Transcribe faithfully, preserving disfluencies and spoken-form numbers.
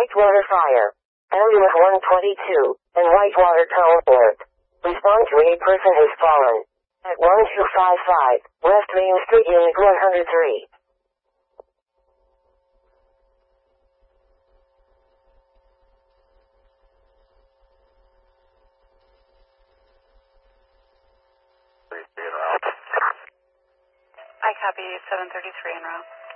Whitewater Fire. Ambulance one twenty-two, and Whitewater Toll Alert. Respond to a person has fallen. At one two five five, West Main Street, Unit one oh three. I copy seven thirty-three en route.